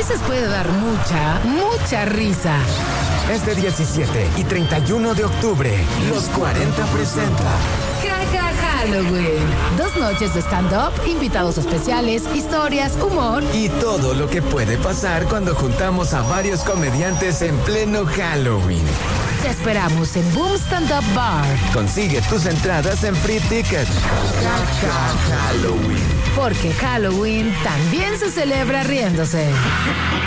veces puede dar mucha risa. Este 17 y 31 de octubre, Los 40 presenta Halloween. 2 noches de stand-up, invitados especiales, historias, humor y todo lo que puede pasar cuando juntamos a varios comediantes en pleno Halloween. Te esperamos en Boom Stand Up Bar. Consigue tus entradas en Free Ticket. Halloween. Porque Halloween también se celebra riéndose.